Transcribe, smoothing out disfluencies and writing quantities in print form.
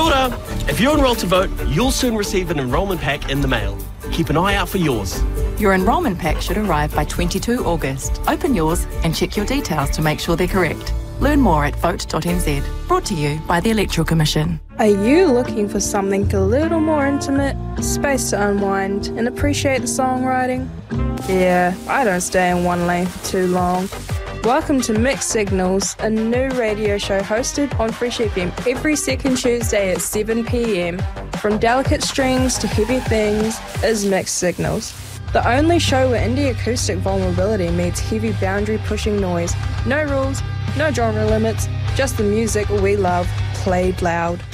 Kia ora! If you're enrolled to vote, you'll soon receive an enrolment pack in the mail. Keep an eye out for yours. Your enrolment pack should arrive by 22 August. Open yours and check your details to make sure they're correct. Learn more at vote.nz. Brought to you by the Electoral Commission. Are you looking for something a little more intimate, space to unwind and appreciate the songwriting? Yeah, I don't stay in one lane for too long. Welcome to Mixed Signals, a new radio show hosted on Fresh FM every second Tuesday at 7 p.m. From delicate strings to heavy things is Mixed Signals. The only show where indie acoustic vulnerability meets heavy boundary-pushing noise. No rules, no genre limits, just the music we love, played loud.